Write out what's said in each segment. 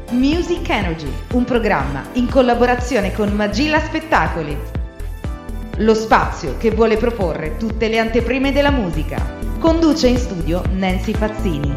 Music Energy, un programma in collaborazione con Magilla Spettacoli. Lo spazio che vuole proporre tutte le anteprime della musica. Conduce in studio Nancy Fazzini.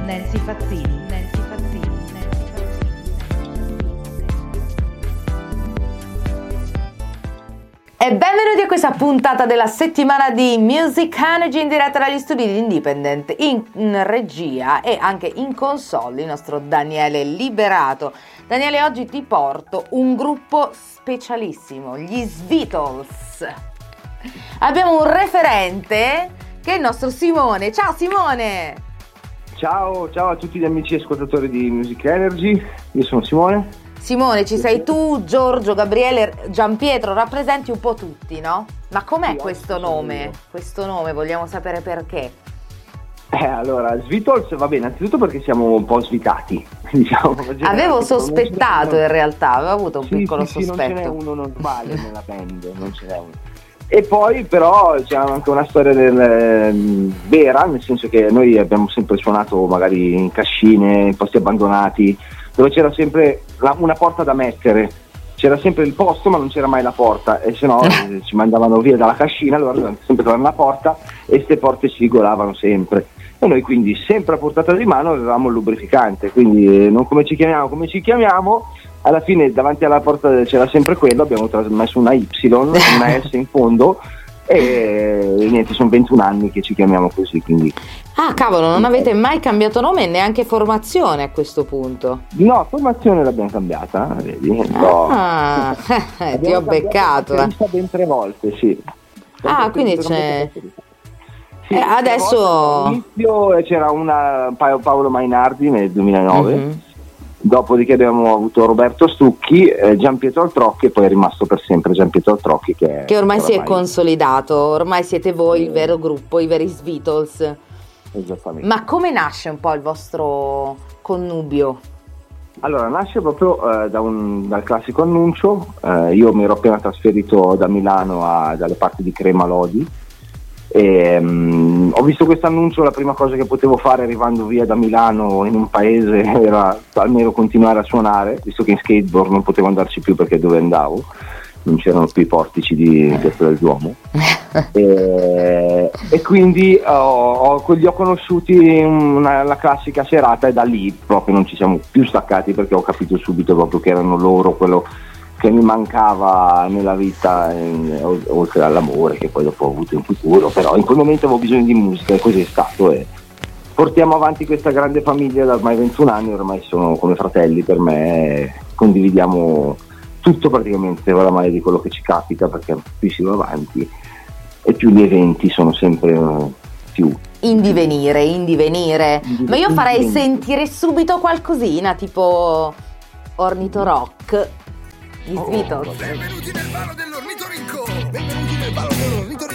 E benvenuti a questa puntata della settimana di Music Energy in diretta dagli studi di Independent, in regia e anche in console il nostro Daniele Liberato. Daniele, oggi ti porto un gruppo specialissimo, gli Svitols. Abbiamo un referente che è il nostro Simone. Ciao Simone! Ciao a tutti gli amici ascoltatori di Music Energy, io sono Simone. Simone, ci sei tu, Giorgio, Gabriele, Gianpietro, rappresenti un po' tutti, no? Ma com'è questo nome? Questo nome, vogliamo sapere perché. Allora, Svitols va bene, innanzitutto perché siamo un po' svitati. Diciamo, avevo sospettato in realtà, avevo avuto un piccolo sospetto. Non ce n'è uno normale nella band, non ce n'è uno. E poi però c'è anche una storia vera, nel senso che noi abbiamo sempre suonato magari in cascine, in posti abbandonati, dove c'era sempre una porta da mettere, c'era sempre il posto ma non c'era mai la porta, e se no ci mandavano via dalla cascina, allora dovevamo sempre trovare una porta e queste porte si regolavano sempre, e noi quindi sempre a portata di mano avevamo il lubrificante, quindi non come ci chiamiamo, alla fine davanti alla porta c'era sempre quello, abbiamo trasmesso una Y, una S in fondo, e niente, sono 21 anni che ci chiamiamo così, quindi. Ah cavolo, non avete mai cambiato nome e neanche formazione a questo punto? No, formazione l'abbiamo cambiata, vedi? Ah, ti ho beccato. Ben 3 volte, sì. Ah, quindi c'è. Sì, adesso. All'inizio c'era Paolo Mainardi nel 2009. Mm-hmm. Dopodiché abbiamo avuto Roberto Stucchi, Gianpietro Altrocchi, e poi è rimasto per sempre Gianpietro Altrocchi che ormai si è consolidato, ormai siete voi il vero gruppo, i veri Svitols. Esattamente. Ma come nasce un po' il vostro connubio? Allora, nasce proprio dal classico annuncio. Io mi ero appena trasferito da Milano dalle parti di Crema Lodi, e ho visto questo annuncio, la prima cosa che potevo fare arrivando via da Milano in un paese era almeno continuare a suonare, visto che in skateboard non potevo andarci più perché dove andavo non c'erano più i portici di Piazza del Duomo. e quindi li ho conosciuti la classica serata, e da lì proprio non ci siamo più staccati, perché ho capito subito proprio che erano loro quello che mi mancava nella vita, oltre all'amore che poi dopo ho avuto in futuro, però in quel momento avevo bisogno di musica e così è stato, e portiamo avanti questa grande famiglia da ormai 21 anni, ormai sono come fratelli per me, condividiamo tutto praticamente, oramai di quello che ci capita, perché più si va avanti e più gli eventi sono sempre più in divenire. Ma io farei sentire subito qualcosina, tipo Ornito Rock, gli Svitols. Benvenuti nel ballo dell'ornitorinco! Benvenuti nel ballo dell'ornitorinco!